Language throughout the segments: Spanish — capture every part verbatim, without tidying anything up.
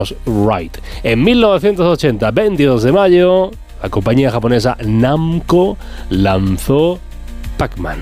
Right. En mil novecientos ochenta, veintidós de mayo, la compañía japonesa Namco lanzó Pac-Man.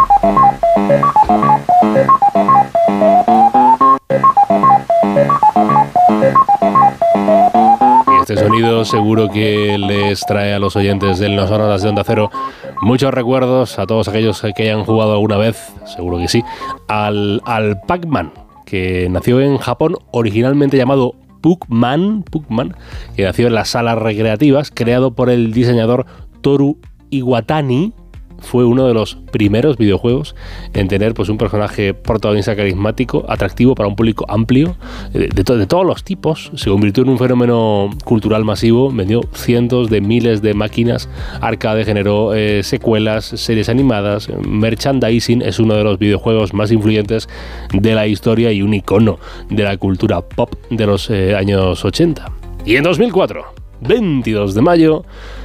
Este sonido seguro que les trae a los oyentes del No Sonoras de Onda Cero muchos recuerdos, a todos aquellos que hayan jugado alguna vez, seguro que sí, al, al Pac-Man, que nació en Japón, originalmente llamado Puckman, Puckman, que nació en las salas recreativas, creado por el diseñador Toru Iwatani. Fue uno de los primeros videojuegos en tener pues un personaje protagonista carismático, atractivo para un público amplio, de, de, to- de todos los tipos. Se convirtió en un fenómeno cultural masivo, vendió cientos de miles de máquinas arcade, generó eh, secuelas, series animadas, merchandising. Es uno de los videojuegos más influyentes de la historia y un icono de la cultura pop de los eh, años ochenta. Y en dos mil cuatro, veintidós de mayo,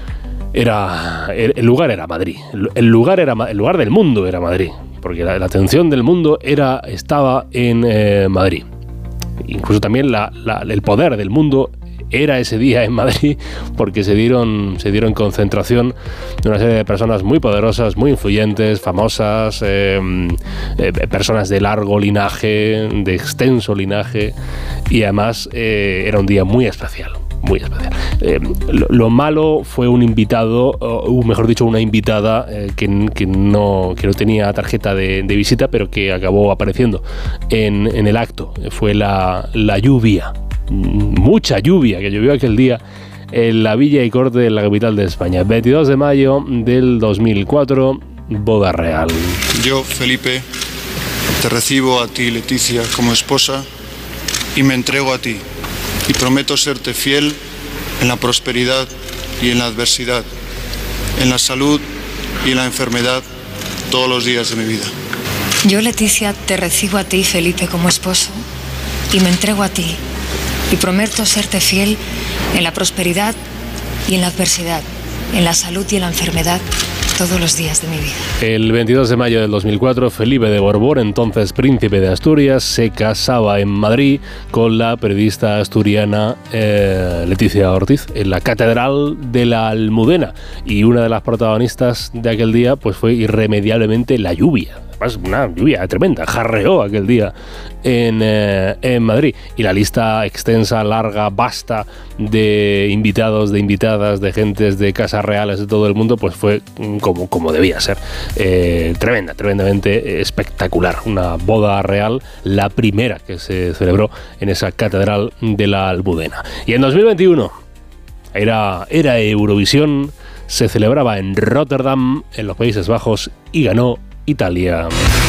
Era, el lugar era Madrid, el lugar, era, el lugar del mundo era Madrid, porque la, la atención del mundo era, estaba en eh, Madrid. Incluso también la, la, el poder del mundo era ese día en Madrid, porque se dieron, se dieron concentración de una serie de personas muy poderosas, muy influyentes, famosas, eh, eh, personas de largo linaje, de extenso linaje, y además eh, era un día muy especial. Muy especial. Eh, lo, lo malo fue un invitado, o mejor dicho, una invitada eh, que, que, no, que no tenía tarjeta de, de visita, pero que acabó apareciendo en, en el acto. Fue la, la lluvia, mucha lluvia que llovió aquel día en la Villa y Corte de la capital de España. veintidós de mayo del dos mil cuatro, boda real. Yo, Felipe, te recibo a ti, Leticia, como esposa y me entrego a ti. Y prometo serte fiel en la prosperidad y en la adversidad, en la salud y en la enfermedad, todos los días de mi vida. Yo, Leticia, te recibo a ti, Felipe, como esposo, y me entrego a ti. Y prometo serte fiel en la prosperidad y en la adversidad, en la salud y en la enfermedad, todos los días de mi vida. El veintidós de mayo del dos mil cuatro, Felipe de Borbón, entonces príncipe de Asturias, se casaba en Madrid con la periodista asturiana eh, Leticia Ortiz en la Catedral de la Almudena, y una de las protagonistas de aquel día pues fue irremediablemente la lluvia. Además, una lluvia tremenda, jarreó aquel día en, eh, en Madrid. Y la lista extensa, larga, vasta de invitados, de invitadas, de gentes de casas reales de todo el mundo, pues fue como, como debía ser. Eh, tremenda, tremendamente espectacular. Una boda real, la primera que se celebró en esa Catedral de la Almudena. Y en dos mil veintiuno era, era Eurovisión, se celebraba en Rotterdam, en los Países Bajos, y ganó Italia.